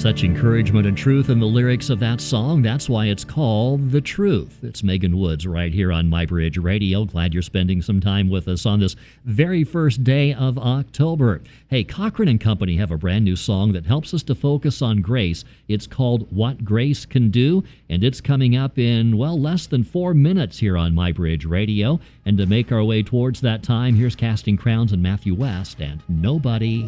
Such encouragement and truth in the lyrics of that song. That's why it's called The Truth. It's Megan Woods right here on MyBridge Radio. Glad you're spending some time with us on this very first day of October. Hey, Cochran and Company have a brand new song that helps us to focus on grace. It's called What Grace Can Do, and it's coming up in, well, less than 4 minutes here on MyBridge Radio. And to make our way towards that time, here's Casting Crowns and Matthew West and Nobody